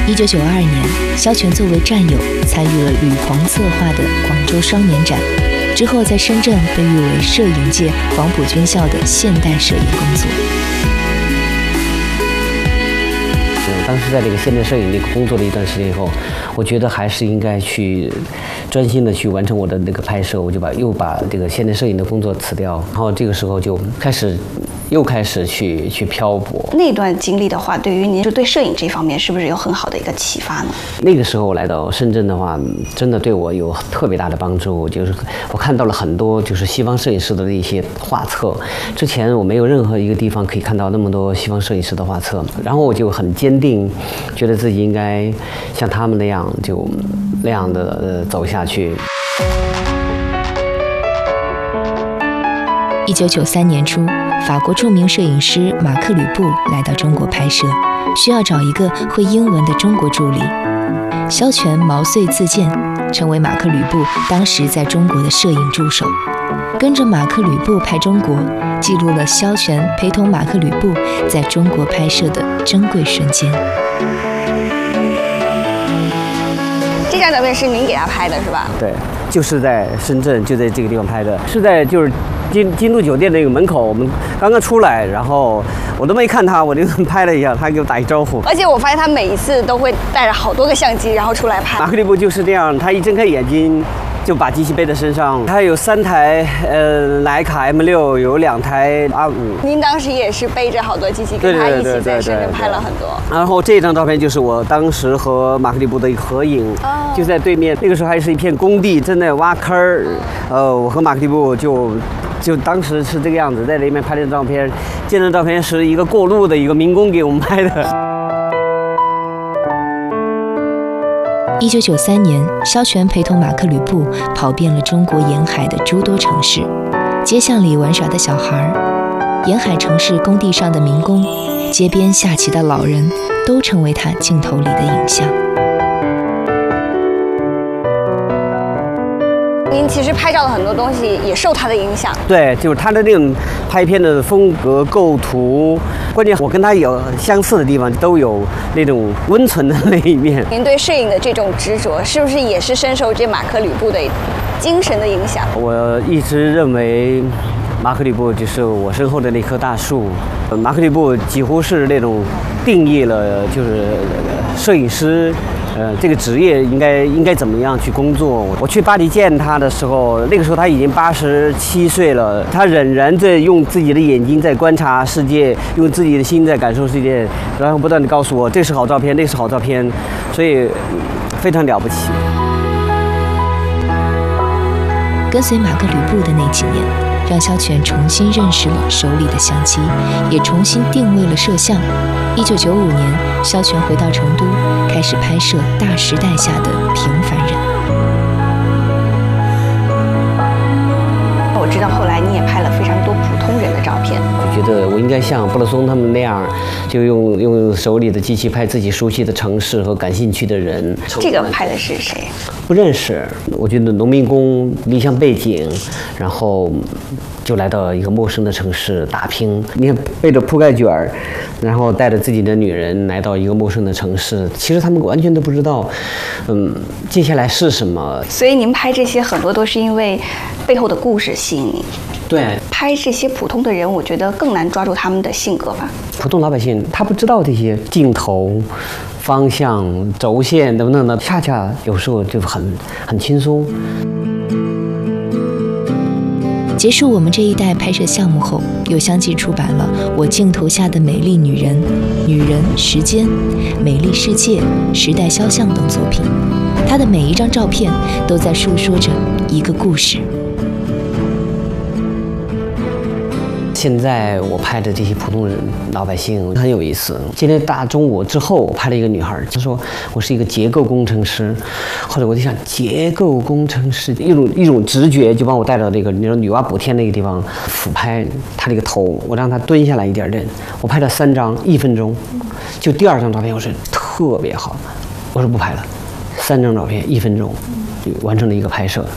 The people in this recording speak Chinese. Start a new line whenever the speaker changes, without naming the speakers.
1992年，萧全作为战友参与了吕鹏策划的广州双年展，之后在深圳被誉为摄影界黄埔军校的现代摄影工作。
当时在这个现代摄影那个工作了一段时间以后，我觉得还是应该去专心的去完成我的那个拍摄，我就又把这个现代摄影的工作辞掉，然后这个时候就又开始去漂泊。
那段经历的话，对于您就对摄影这方面是不是有很好的一个启发呢？
那个时候来到深圳的话，真的对我有特别大的帮助，就是我看到了很多就是西方摄影师的一些画册，之前我没有任何一个地方可以看到那么多西方摄影师的画册，然后我就很坚定，觉得自己应该像他们那样的走下去。
1993年初，法国著名摄影师马克·吕布来到中国拍摄，需要找一个会英文的中国助理。萧全毛遂自荐，成为马克·吕布当时在中国的摄影助手，跟着马克·吕布拍中国，记录了萧全陪同马克·吕布在中国拍摄的珍贵瞬间。
这张照片是您给他拍的是吧？
对，就是在深圳，就在这个地方拍的，是在就是金都酒店那个门口，我们刚刚出来，然后我都没看他，我就拍了一下，他给我打一招呼。
而且我发现他每一次都会带着好多个相机，然后出来拍。
马克·吕布就是这样，他一睁开眼睛就把机器背在身上。他有3台徕卡 M6，有2台R5。
您当时也是背着好多机器，跟他一起在深圳拍了很多。
然后这张照片就是我当时和马克·吕布的一个合影，就在对面。那个时候还是一片工地，正在挖坑儿。我和马克·吕布就当时是这个样子，在那边拍的照片。这张照片是一个过路的一个民工给我们拍的。
1993年，萧全陪同马克·吕布跑遍了中国沿海的诸多城市，街巷里玩耍的小孩，沿海城市工地上的民工，街边下棋的老人，都成为他镜头里的影像。
您其实拍照的很多东西也受他的影响。
对，就是他的那种拍片的风格、构图，关键我跟他有相似的地方，都有那种温存的那一面。
您对摄影的这种执着，是不是也是深受这马克·吕布的精神的影响？
我一直认为，马克·吕布就是我身后的那棵大树。马克·吕布几乎是那种定义了，就是摄影师。这个职业应该怎么样去工作？我去巴黎见他的时候，那个时候他已经87岁了，他仍然在用自己的眼睛在观察世界，用自己的心在感受世界，然后不断地告诉我这是好照片，那是好照片，所以非常了不起。
跟随马克·吕布的那几年，让萧全重新认识了手里的相机，也重新定位了摄像。1995年，萧全回到成都，开始拍摄大时代下的平凡人。
我知道后来你也拍了非常多普通人的照片，
就觉得我应该像布勒松他们那样，就用手里的机器拍自己熟悉的城市和感兴趣的人。
这个拍的是谁？
不认识。我觉得农民工理想背景，然后就来到一个陌生的城市打拼。你看背着铺盖卷儿，然后带着自己的女人来到一个陌生的城市，其实他们完全都不知道，接下来是什么。
所以您拍这些很多都是因为背后的故事吸引你。
对，
拍这些普通的人，我觉得更难抓住他们的性格吧。
普通老百姓他不知道这些镜头、方向、轴线等等的，恰恰有时候就很轻松。
结束我们这一代拍摄项目后，又相继出版了《我镜头下的美丽女人》《女人时间》《美丽世界》《时代肖像》等作品。她的每一张照片都在述说着一个故事。
现在我拍的这些普通人老百姓很有意思。今天大中午之后，我拍了一个女孩，她说我是一个结构工程师。后来我就想，结构工程师一种直觉就把我带到那个女娲补天那个地方，俯拍她这个头，我让她蹲下来一点点。我拍了3张，1分钟。就第2张照片我说特别好，我说不拍了。3张照片1分钟，就完成了一个拍摄。